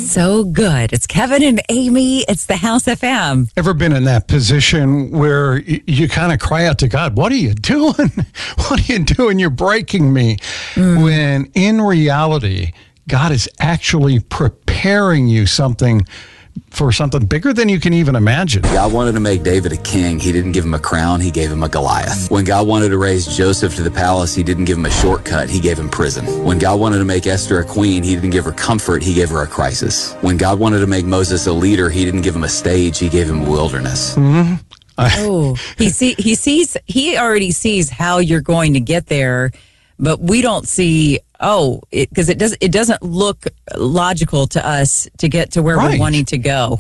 So good. It's Kevin and Amy. It's the House FM. Ever been in that position where you kind of cry out to God, what are you doing? What are you doing? You're breaking me. When in reality, God is actually preparing you for something bigger than you can even imagine. God wanted to make David a king. He didn't give him a crown. He gave him a Goliath. When God wanted to raise Joseph to the palace, he didn't give him a shortcut. He gave him prison. When God wanted to make Esther a queen, he didn't give her comfort. He gave her a crisis. When God wanted to make Moses a leader, he didn't give him a stage. He gave him a wilderness. He already sees how you're going to get there, but we don't see, because it doesn't look logical to us to get to where we're wanting to go.